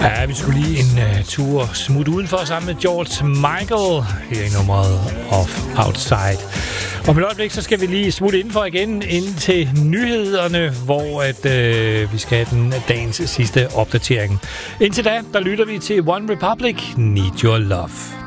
Ja, vi skulle lige en tur smutte udenfor sammen med George Michael her i nummeret of Outside. Om et øjeblik, så skal vi lige smutte indenfor igen ind til nyhederne, hvor vi skal have den dagens sidste opdatering. Indtil da, der lytter vi til One Republic, Need Your Love.